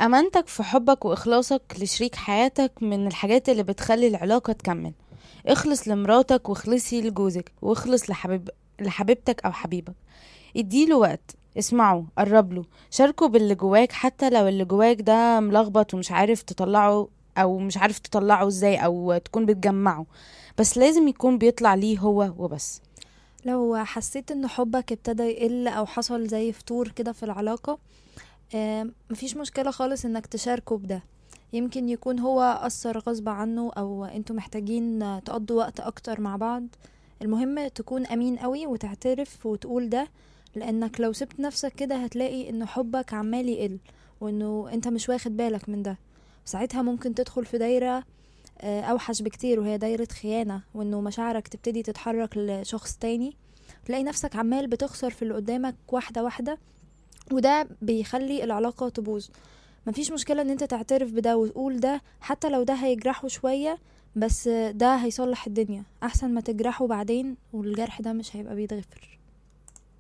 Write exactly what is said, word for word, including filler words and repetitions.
أمانتك في حبك وإخلاصك لشريك حياتك من الحاجات اللي بتخلي العلاقة تكمل. اخلص لمراتك واخلصي لجوزك واخلص لحبيب لحبيبتك أو حبيبك. اديله وقت، اسمعه، قربله، شاركه باللي جواك حتى لو اللي جواك ده ملخبط ومش عارف تطلعه، أو مش عارف تطلعه ازاي أو تكون بتجمعه، بس لازم يكون بيطلع ليه هو وبس. لو حسيت ان حبك ابتدى يقل او حصل زي فتور كده في العلاقة، آم، مفيش مشكلة خالص انك تشاركه بده. يمكن يكون هو أثر غصب عنه او انتوا محتاجين تقضوا وقت اكتر مع بعض. المهم تكون امين قوي وتعترف وتقول ده، لانك لو سبت نفسك كده هتلاقي ان حبك عمال يقل وانه انت مش واخد بالك من ده. ساعتها ممكن تدخل في دايرة آه، اوحش بكتير، وهي دايرة خيانة، وانه مشاعرك تبتدي تتحرك لشخص تاني. تلاقي نفسك عمال بتخسر في اللي قدامك واحدة واحدة، وده بيخلي العلاقة تبوظ. مفيش مشكلة ان انت تعترف بده وتقول ده، حتى لو ده هيجرحه شوية، بس ده هيصلح الدنيا احسن ما تجرحه بعدين والجرح ده مش هيبقى بيتغفر.